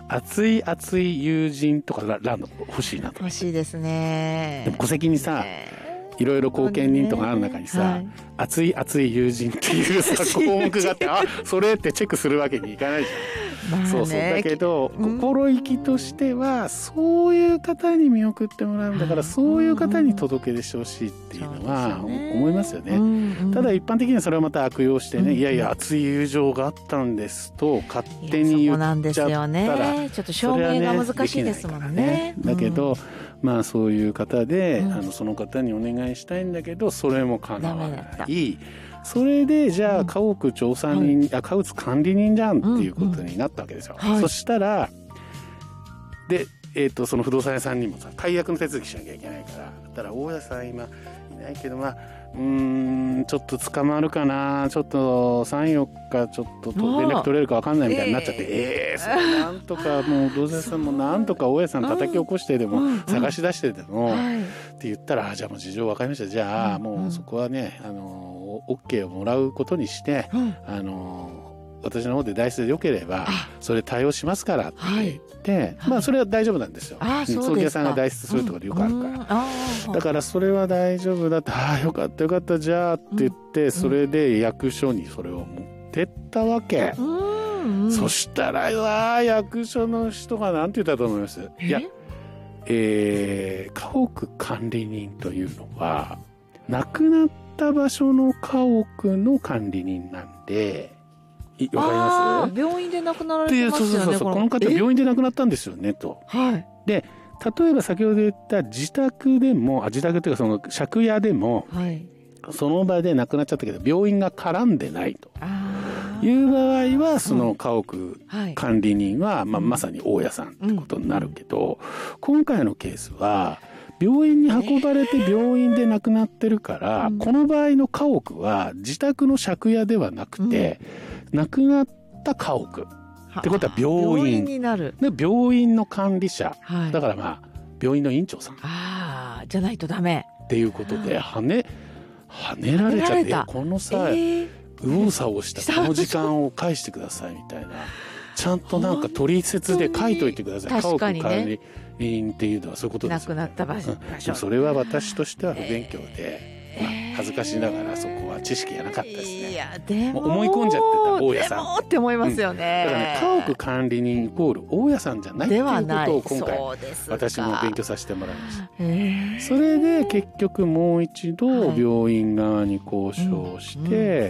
熱い熱い友人とかランド欲しいなと。 欲しいですね。 でも戸籍にさ、いろいろ後見人とかある中にさ、はい、熱い熱い友人っていうさ項目があって、あ、それってチェックするわけにいかないじゃん。まあね、そうそう。だけど、心意気としては、そういう方に見送ってもらうんだから、そういう方に届け出してほしいっていうのは思いますよね。ただ一般的にはそれをまた悪用してね、いやいや熱い友情があったんですと勝手に言っちゃったら、そうなんですよね。 ちょっと証明が難しいですもんね。 だけど、まあそういう方で、その方にお願いしたいんだけど、それも叶わない。それでじゃあ家屋調査人、家屋管理人じゃんっていうことになったわけですよ。そしたらで、その不動産屋さんにもさ解約の手続きしなきゃいけないから、だったら大家さん今いないけど、まあちょっと捕まるかな、ちょっと3、4日ちょっと連絡取れるか分かんないみたいになっちゃって、それなんとかもう不動産屋さんもなんとか大家さん叩き起こしてでも探し出してでもって言ったら、じゃあもう事情分かりました、じゃあもうそこはねOK をもらうことにして、私の方で代筆でよければそれ対応しますからって言って、まあそれは大丈夫なんですよ。葬儀屋さんが代筆するとかでよくあるから、だからそれは大丈夫だって、よかったよかったじゃあって言って、それで役所にそれを持ってったわけ。そしたら役所の人がなんて言ったと思います？いや、家屋管理人というのは亡くなった場所の家屋の管理人なんで、わかります？ 病院で亡くなられてますよね。 この方病院で亡くなったんですよねと。で、例えば先ほど言った自宅でも、自宅というかその借家でも、その場で亡くなっちゃったけど病院が絡んでないという場合は、その家屋管理人は、まさに大家さんってことになるけど、今回のケースは病院に運ばれて病院で亡くなってるから、この場合の家屋は自宅の借家ではなくて、亡くなった家屋ってことは病院になる。 で、病院の管理者、だからまあ病院の院長さんじゃないとダメっていうことではねられちゃって、このさ、右往左往したこの時間を返してくださいみたいな、ちゃんとなんか取説で書いといてください。家屋管理人っていうのはそういうことですよね。 亡くなった場所。 それは私としては不勉強で、恥ずかしながらそこは知識がなかったですね。 いやでも思い込んじゃってた大家さん。 でもって思いますよね。 だからね、家屋管理人イコール大家さんじゃないっていうことを今回私も勉強させてもらいました。それで結局もう一度病院側に交渉して、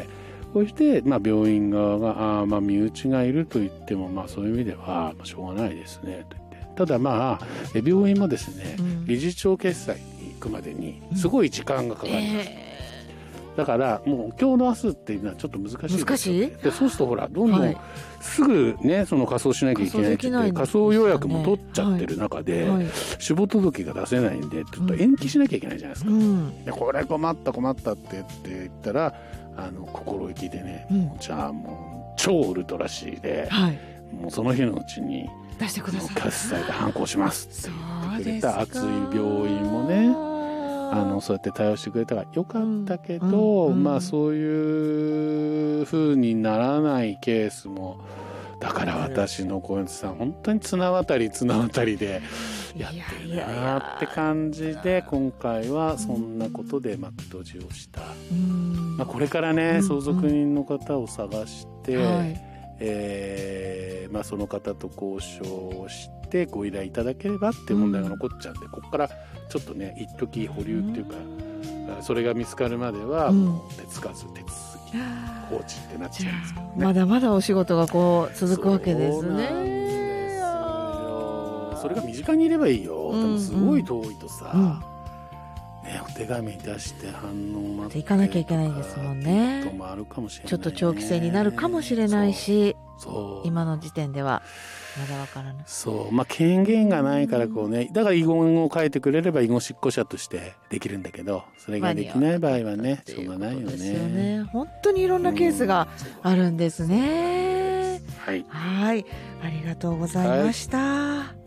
そして病院側が身内がいると言ってもそういう意味ではしょうがないですねと言って、ただ病院もですね、理事長決裁に行くまでにすごい時間がかかります。だからもう今日の明日っていうのはちょっと難しいですよね。でそうするとほらどんどんすぐね、その仮装しなきゃいけないって言って仮装予約も取っちゃってる中で、死亡届が出せないんでちょっと延期しなきゃいけないじゃないですか。でこれ困ったって言ったら心意気でね、じゃあもう超ウルトラ C で、もうその日のうちに出してください、 決済で反抗しますって言ってくれた熱い病院もね、そうやって対応してくれたからよかったけど、そういう風にならないケースも、だから私の小松さん本当に綱渡りでやってるなって感じで、今回はそんなことで幕閉じをした。これからね、相続人の方を探して、その方と交渉をしてご依頼いただければって問題が残っちゃうんで、ここからちょっとね一時保留っていうか、それが見つかるまではもう手つかず手続き放置ってなっちゃうんですけどね。 まだまだお仕事が続くわけですね。 そうなんですよ。それが身近にいればいいよ。でもすごい遠いとさ、お手紙出して反応待って行かなきゃいけないですもんね。 こともあるかもしれないね。 ちょっと長期戦になるかもしれないし、今の時点ではまだわからない。 権限がないからだから遺言を書いてくれれば遺言執行者としてできるんだけど、それができない場合はね、しょうがないよね。 本当にいろんなケースがあるんですね。はい、ありがとうございました。